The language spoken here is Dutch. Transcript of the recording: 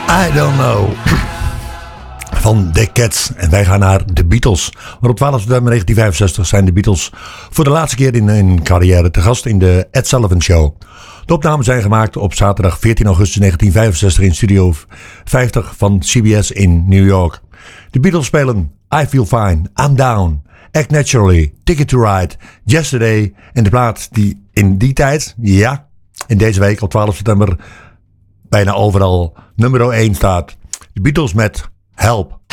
I Don't Know van The Cats. En wij gaan naar de Beatles. Maar op 12 september 1965 zijn de Beatles voor de laatste keer in hun carrière te gast in de Ed Sullivan Show. De opnames zijn gemaakt op zaterdag 14 augustus 1965 in Studio 50 van CBS in New York. De Beatles spelen I Feel Fine, I'm Down, Act Naturally, Ticket to Ride, Yesterday en de plaat die in die tijd, ja, in deze week op 12 september bijna overal nummer 1 staat. De Beatles met Help.